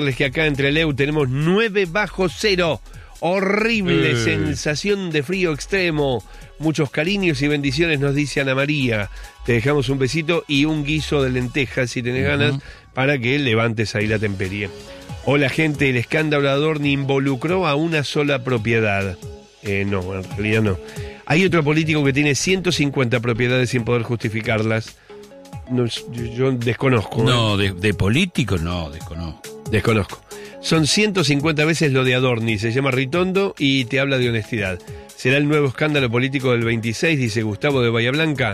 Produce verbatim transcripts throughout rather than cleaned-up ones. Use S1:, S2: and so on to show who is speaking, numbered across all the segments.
S1: Que acá en Trelew tenemos nueve bajo cero. Horrible eh. sensación de frío extremo. Muchos cariños y bendiciones, nos dice Ana María. Te dejamos un besito y un guiso de lentejas si tenés uh-huh. ganas para que levantes ahí la temperie. Hola gente, el escándalo Adorni involucró a una sola propiedad. Eh, no, en realidad no. Hay otro político que tiene ciento cincuenta propiedades sin poder justificarlas. No, yo, yo desconozco.
S2: No, ¿eh? de, de político no, desconozco.
S1: Desconozco. Son ciento cincuenta veces lo de Adorni, se llama Ritondo y te habla de honestidad. ¿Será el nuevo escándalo político del veintiséis? Dice Gustavo de Bahía Blanca.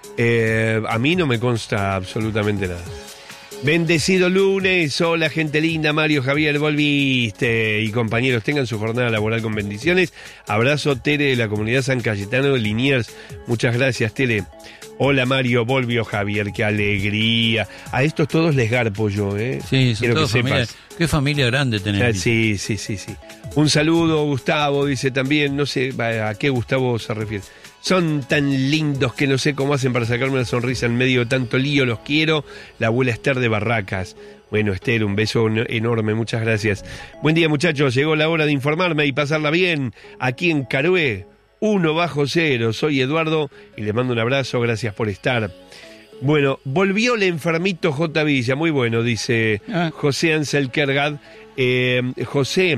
S1: Eh, a mí no me consta absolutamente nada. Bendecido lunes, hola gente linda, Mario, Javier, volviste. Y compañeros, tengan su jornada laboral con bendiciones. Abrazo, Tere, de la comunidad San Cayetano de Liniers. Muchas gracias, Tere. Hola Mario, volvió Javier, qué alegría. A estos todos les garpo yo, ¿eh?
S2: Sí, son todos familia. Qué familia grande tenés.
S1: Ah, sí, sí, sí, sí. Un saludo, Gustavo, dice también, no sé a qué Gustavo se refiere. Son tan lindos que no sé cómo hacen para sacarme una sonrisa en medio de tanto lío, los quiero. La abuela Esther de Barracas. Bueno, Esther, un beso enorme, muchas gracias. Buen día, muchachos, llegó la hora de informarme y pasarla bien aquí en Carué. Uno bajo cero, soy Eduardo y les mando un abrazo, gracias por estar. Bueno, volvió el enfermito J. Villa, muy bueno, dice ah. José Ansel Kergad. Eh, José,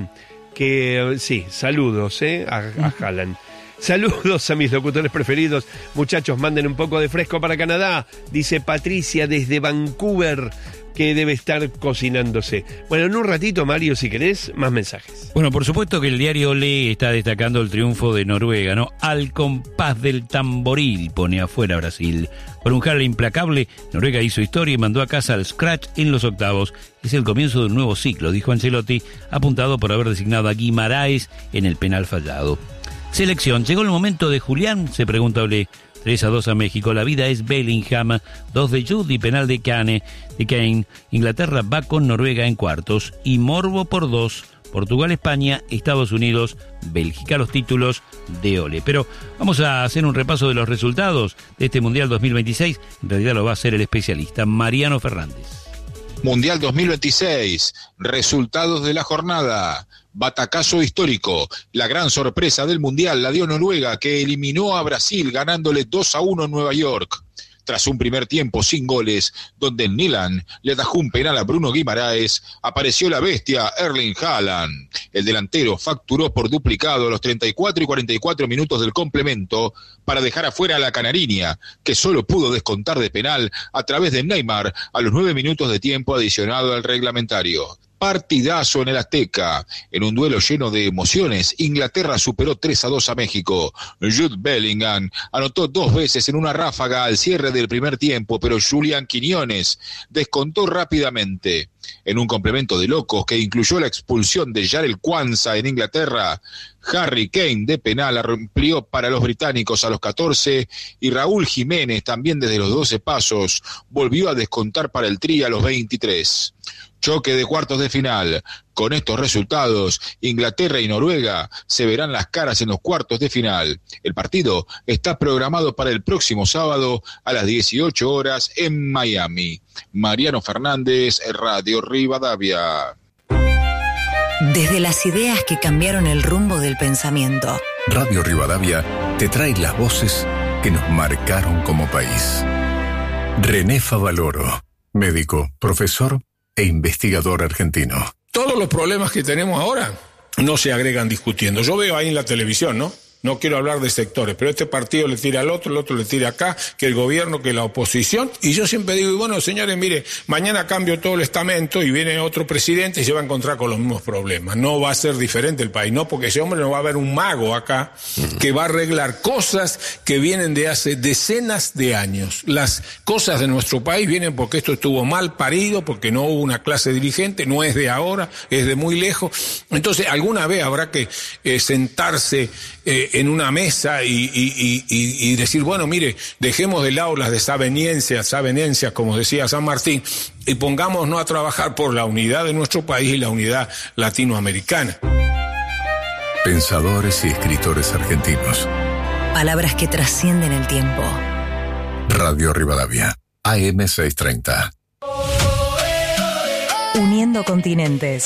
S1: que sí, saludos eh, a, a Haaland. Saludos a mis locutores preferidos. Muchachos, manden un poco de fresco para Canadá, dice Patricia desde Vancouver, que debe estar cocinándose. Bueno, en un ratito, Mario, si querés, más mensajes.
S2: Bueno, por supuesto que el diario Le está destacando el triunfo de Noruega, ¿no? Al compás del tamboril, pone afuera Brasil. Por un jale implacable, Noruega hizo historia y mandó a casa al Scratch en los octavos. Es el comienzo de un nuevo ciclo, dijo Ancelotti, apuntado por haber designado a Guimaraes en el penal fallado. Selección, ¿llegó el momento de Julián? Se pregunta Ole. tres a dos a México, la vida es Bellingham, dos de Jude y penal de Kane, de Kane. Inglaterra va con Noruega en cuartos y morbo por dos, Portugal, España, Estados Unidos, Bélgica, los títulos de Ole. Pero vamos a hacer un repaso de los resultados de este Mundial dos mil veintiséis, en realidad lo va a hacer el especialista Mariano Fernández.
S3: Mundial dos mil veintiséis, resultados de la jornada. Batacazo histórico, la gran sorpresa del Mundial la dio Noruega, que eliminó a Brasil ganándole dos a uno en Nueva York. Tras un primer tiempo sin goles, donde Nilan le atajó un penal a Bruno Guimaraes, apareció la bestia Erling Haaland. El delantero facturó por duplicado los treinta y cuatro y cuarenta y cuatro minutos del complemento para dejar afuera a la canariña, que solo pudo descontar de penal a través de Neymar a los nueve minutos de tiempo adicionado al reglamentario. Partidazo en el Azteca. En un duelo lleno de emociones, Inglaterra superó tres a dos a México. Jude Bellingham anotó dos veces en una ráfaga al cierre del primer tiempo, pero Julián Quiñones descontó rápidamente. En un complemento de locos que incluyó la expulsión de Jarell Quansah en Inglaterra, Harry Kane de penal amplió para los británicos a los catorce y Raúl Jiménez también desde los doce pasos volvió a descontar para el Tri a los veintitrés. Choque de cuartos de final. Con estos resultados, Inglaterra y Noruega se verán las caras en los cuartos de final. El partido está programado para el próximo sábado a las dieciocho horas en Miami. Mariano Fernández, Radio Rivadavia.
S4: Desde las ideas que cambiaron el rumbo del pensamiento.
S5: Radio Rivadavia te trae las voces que nos marcaron como país. René Favaloro, médico, profesor e investigador argentino.
S6: Todos los problemas que tenemos ahora no se agregan discutiendo. Yo veo ahí en la televisión, ¿no? No quiero hablar de sectores, pero este partido le tira al otro, el otro le tira acá, que el gobierno, que la oposición. Y yo siempre digo, y bueno, señores, mire, mañana cambio todo el estamento y viene otro presidente y se va a encontrar con los mismos problemas. No va a ser diferente el país, no, porque ese hombre no va a haber un mago acá que va a arreglar cosas que vienen de hace decenas de años. Las cosas de nuestro país vienen porque esto estuvo mal parido, porque no hubo una clase dirigente, no es de ahora, es de muy lejos. Entonces, alguna vez habrá que eh, sentarse eh, en una mesa y, y, y, y decir, bueno, mire, dejemos de lado las desavenencias, desavenencias, como decía San Martín, y pongámonos a trabajar por la unidad de nuestro país y la unidad latinoamericana.
S5: Pensadores y escritores argentinos.
S4: Palabras que trascienden el tiempo.
S5: Radio Rivadavia, A M seiscientos treinta.
S4: Unir Uniendo continentes.